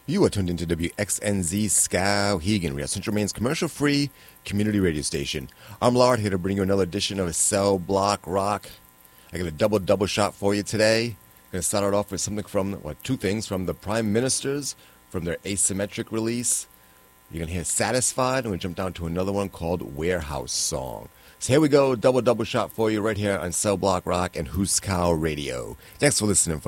You are tuned into WXNZ Skowhegan. We are Central Maine's commercial-free community radio station. I'm Lard, here to bring you another edition of Cell Block Rock. I got a double shot for you today. I'm going to start it off with something from, two things, from the Prime Ministers, from their Asymmetric release. You're going to hear Satisfied, and we jump down to another one called Warehouse Song. So here we go, double shot for you right here on Cell Block Rock and Huskow Radio. Thanks for listening, folks.